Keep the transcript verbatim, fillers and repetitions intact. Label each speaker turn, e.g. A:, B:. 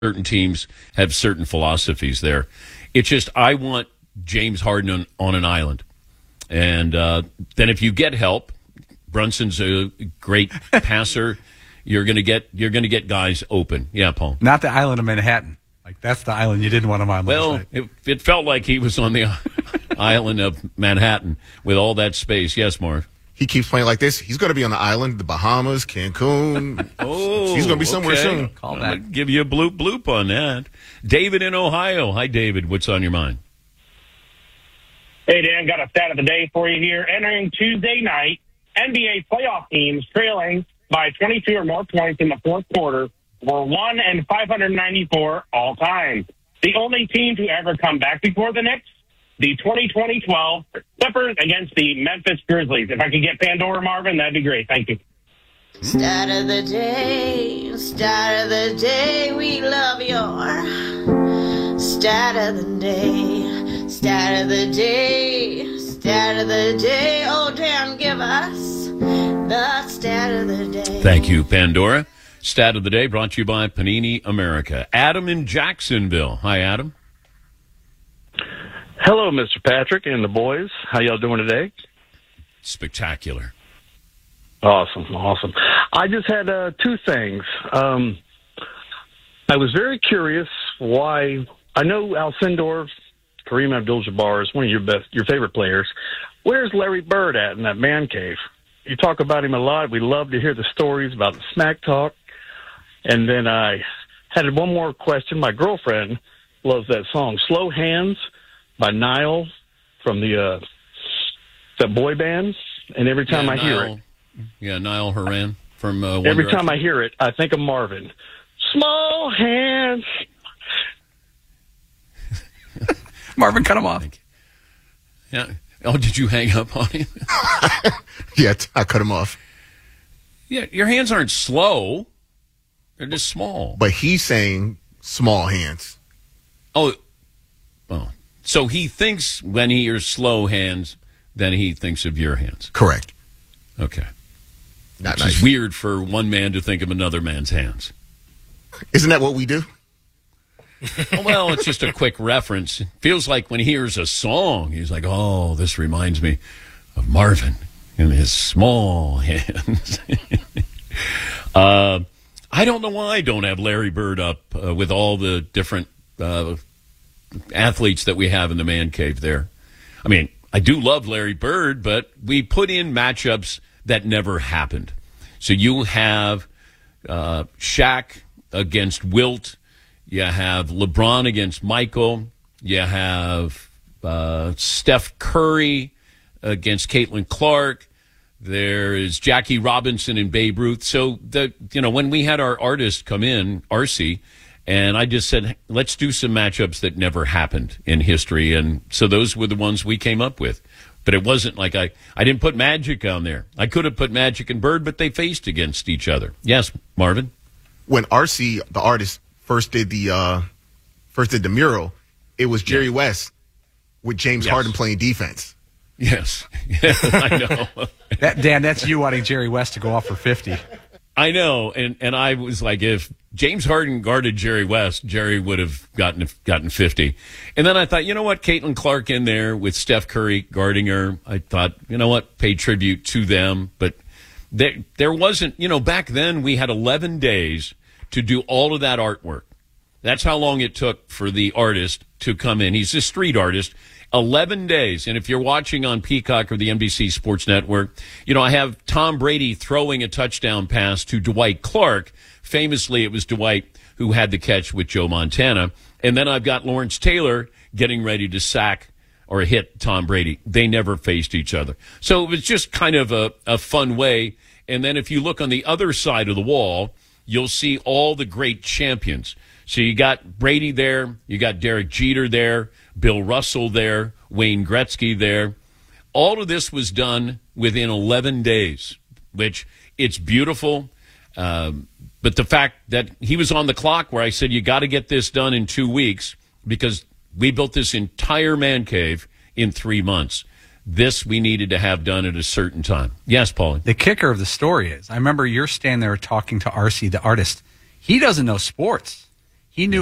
A: certain teams have certain philosophies there. It's just I want James Harden on, on an island. And uh, then if you get help, Brunson's a great passer. You're going to get you're going to get guys open. Yeah, Paul.
B: Not the island of Manhattan. Like that's the island you didn't want him on.
A: Well, it, it felt like he was on the island of Manhattan with all that space. Yes, Marv.
C: He keeps playing like this. He's going to be on the island, the Bahamas, Cancun.
A: Oh,
C: he's going to be somewhere
A: okay.
C: soon.
A: Call that. Give you a bloop bloop on that. David in Ohio. Hi, David. What's on your mind?
D: Hey, Dan. Got a stat of the day for you here. Entering Tuesday night, N B A playoff teams trailing by twenty-two or more points in the fourth quarter were one and five hundred ninety-four all time. The only team to ever come back before the Knicks, the twenty twenty twelve Clippers against the Memphis Grizzlies. If I could get Pandora, Marvin, that'd be great. Thank you.
E: Start of the day, start of the day, we love your start of the day, start of the day, start of the day. Oh, Dan, give us the stat of the day.
A: Thank you, Pandora. Stat of the day brought to you by Panini America. Adam in Jacksonville. Hi, Adam.
F: Hello, Mister Patrick and the boys. How y'all doing today?
A: Spectacular.
F: Awesome, awesome. I just had uh, two things. Um, I was very curious why. I know Alcindor, Kareem Abdul-Jabbar is one of your best, your favorite players. Where's Larry Bird at in that man cave? You talk about him a lot. We love to hear the stories about the smack talk. And then I had one more question. My girlfriend loves that song, Slow Hands by Niall from the uh, the boy band. And every time
A: yeah,
F: I
A: Niall,
F: hear it.
A: Yeah, Niall Horan from uh, One
F: Every
A: Direction.
F: time I hear it, I think of Marvin. Small hands.
B: Marvin, cut him off.
A: Yeah. Oh, did you hang up on him?
C: Yeah, I cut him off.
A: Yeah, your hands aren't slow. They're just small.
C: But he's saying small hands.
A: Oh, well, so he thinks when he hears slow hands, then he thinks of your hands.
C: Correct.
A: Okay.
C: Not
A: Which
C: nice.
A: is weird for one man to think of another man's hands.
C: Isn't that what we do?
A: Well, it's just a quick reference. It feels like when he hears a song, he's like, oh, this reminds me of Marvin and his small hands. uh, I don't know why I don't have Larry Bird up uh, with all the different uh, athletes that we have in the man cave there. I mean, I do love Larry Bird, but we put in matchups that never happened. So you have uh, Shaq against Wilt. You have LeBron against Michael. You have uh, Steph Curry against Caitlin Clark. There is Jackie Robinson and Babe Ruth. So, the you know, when we had our artist come in, R C, and I just said, let's do some matchups that never happened in history. And so those were the ones we came up with. But it wasn't like I, I didn't put Magic on there. I could have put Magic and Bird, but they faced against each other. Yes, Marvin?
C: When R C, the artist, first did the uh, first did the mural, it was Jerry
A: yes.
C: West with James
A: yes.
C: Harden playing defense.
A: Yes. yes I know.
B: That, Dan, that's you wanting Jerry West to go off for fifty.
A: I know, and, and I was like, if James Harden guarded Jerry West, Jerry would have gotten gotten fifty. And then I thought, you know what, Caitlin Clark in there with Steph Curry guarding her. I thought, you know what, pay tribute to them. But there, there wasn't, you know, back then we had eleven days to do all of that artwork. That's how long it took for the artist to come in. He's a street artist. eleven days. And if you're watching on Peacock or the N B C Sports Network, you know, I have Tom Brady throwing a touchdown pass to Dwight Clark. Famously, it was Dwight who had the catch with Joe Montana. And then I've got Lawrence Taylor getting ready to sack or hit Tom Brady. They never faced each other. So it was just kind of a, a fun way. And then if you look on the other side of the wall, you'll see all the great champions. So you got Brady there, you got Derek Jeter there, Bill Russell there, Wayne Gretzky there. All of this was done within eleven days, which it's beautiful. Um, but the fact that he was on the clock where I said, you got to get this done in two weeks because we built this entire man cave in three months. This we needed to have done at a certain time. Yes, Paulie.
B: The kicker of the story is, I remember you're standing there talking to R C, the artist. He doesn't know sports. He knew